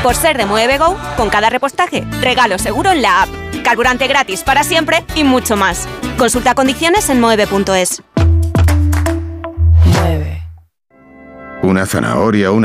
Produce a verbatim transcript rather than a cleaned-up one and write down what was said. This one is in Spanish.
Por ser de Moeve Go, con cada repostaje, regalo seguro en la app, carburante gratis para siempre y mucho más. Consulta condiciones en moeve punto es. Una zanahoria, una